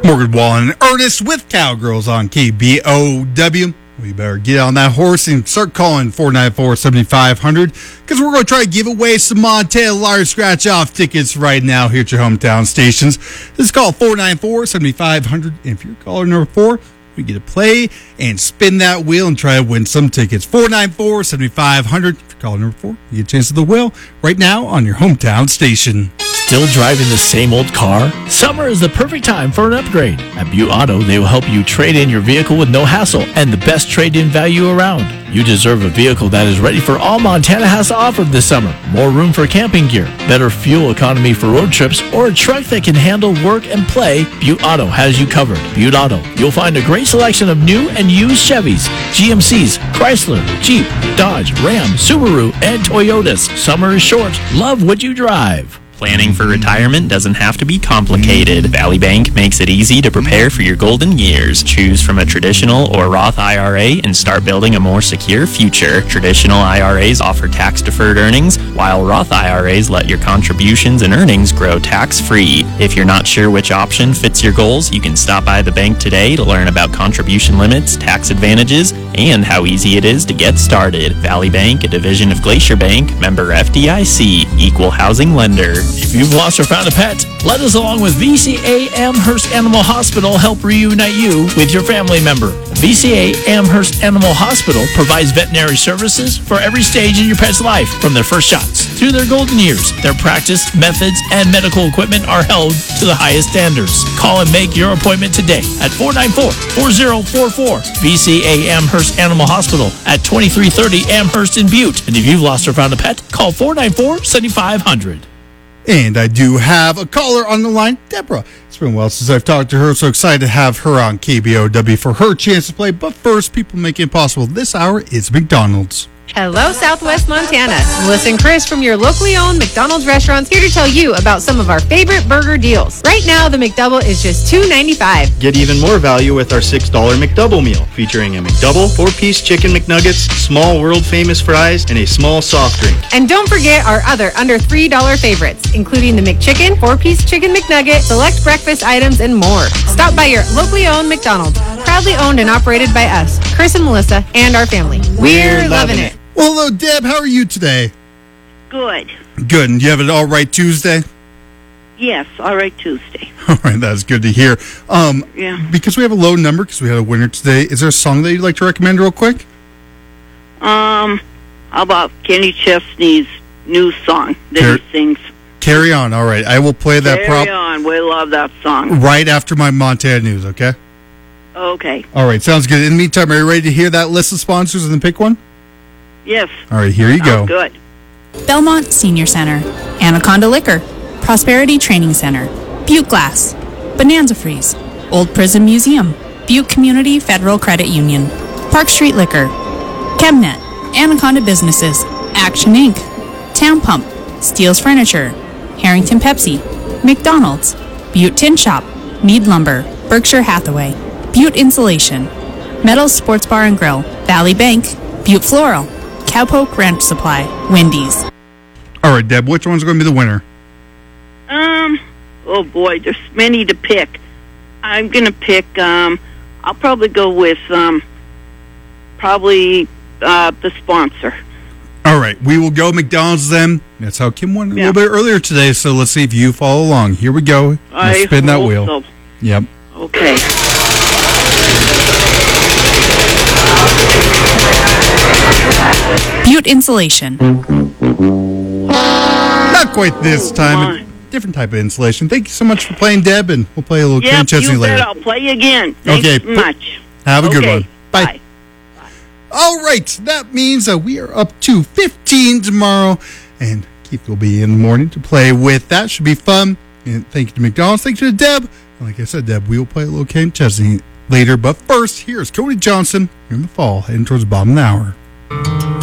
Morgan Wallen and Ernest with Cowgirls on KBOW. We better get on that horse and start calling 494-7500 because we're going to try to give away some Montana Lottery Scratch-Off tickets right now here at your hometown stations. This is call 494-7500. And if you're caller number 4, we get to play and spin that wheel and try to win some tickets. 494-7500. If you're caller number 4, you get a chance at the wheel right now on your hometown station. Still driving the same old car? Summer is the perfect time for an upgrade. At Butte Auto, they will help you trade in your vehicle with no hassle and the best trade-in value around. You deserve a vehicle that is ready for all Montana has to offer this summer. More room for camping gear, better fuel economy for road trips, or a truck that can handle work and play. Butte Auto has you covered. Butte Auto. You'll find a great selection of new and used Chevys, GMCs, Chrysler, Jeep, Dodge, Ram, Subaru, and Toyotas. Summer is short. Love what you drive. Planning for retirement doesn't have to be complicated. Valley Bank makes it easy to prepare for your golden years. Choose from a traditional or Roth IRA and start building a more secure future. Traditional IRAs offer tax-deferred earnings, while Roth IRAs let your contributions and earnings grow tax-free. If you're not sure which option fits your goals, you can stop by the bank today to learn about contribution limits, tax advantages, and how easy it is to get started. Valley Bank, a division of Glacier Bank, member FDIC, equal housing lender. If you've lost or found a pet, let us along with VCA Amherst Animal Hospital help reunite you with your family member. VCA Amherst Animal Hospital provides veterinary services for every stage in your pet's life, from their first shots through their golden years. Their practice, methods, and medical equipment are held to the highest standards. Call and make your appointment today at 494-4044. VCA Amherst Animal Hospital at 2330 Amherst in Butte. And if you've lost or found a pet, call 494-7500. And I do have a caller on the line, Deborah. It's been a while since I've talked to her, so excited to have her on KBOW for her chance to play. But first, people making it possible this hour is McDonald's. Hello, Southwest Montana. Melissa and Chris from your locally owned McDonald's restaurants here to tell you about some of our favorite burger deals. Right now, the McDouble is just $2.95. Get even more value with our $6 McDouble meal, featuring a McDouble, 4-piece chicken McNuggets, small world-famous fries, and a small soft drink. And don't forget our other under $3 favorites, including the McChicken, 4-piece chicken McNugget, select breakfast items, and more. Stop by your locally owned McDonald's, proudly owned and operated by us, Chris and Melissa, and our family. We're loving it. Well, hello, Deb. How are you today? Good. Good. And you have an all right Tuesday? Yes, all right Tuesday. All right, that's good to hear. Yeah. Because we have a low number, because we had a winner today, is there a song that you'd like to recommend real quick? How about Kenny Chesney's new song that he sings? Carry On. All right, I will play that. Carry On. We love that song. Right after my Montana news, okay? Okay. All right, sounds good. In the meantime, are you ready to hear that list of sponsors and then pick one? Yes. All right, here you go. Good. Belmont Senior Center, Anaconda Liquor, Prosperity Training Center, Butte Glass, Bonanza Freeze, Old Prison Museum, Butte Community Federal Credit Union, Park Street Liquor, Chemnet, Anaconda Businesses, Action Inc., Town Pump, Steele's Furniture, Harrington Pepsi, McDonald's, Butte Tin Shop, Mead Lumber, Berkshire Hathaway, Butte Insulation, Metals Sports Bar and Grill, Valley Bank, Butte Floral, Cowpoke Ranch Supply, Wendy's. All right, Deb, which one's going to be the winner? Oh boy, there's many to pick. I'm going to pick, I'll probably go with, the sponsor. All right, we will go McDonald's then. That's how Kim won a little bit earlier today, so let's see if you follow along. Here we go. Let's spin that wheel. So. Yep. Okay. Butte Insulation. Not quite this time. Different type of insulation. Thank you so much for playing, Deb, and we'll play a little Ken Chesney later. I'll play again. Thanks much. Have a good one. Bye. All right, that means we are up to 15 tomorrow, and Keith will be in the morning to play with. That should be fun. And thank you to McDonald's. Thank you to Deb. And like I said, Deb, we will play a little Ken Chesney later. But first, here's Cody Johnson in the fall, heading towards the bottom of the hour.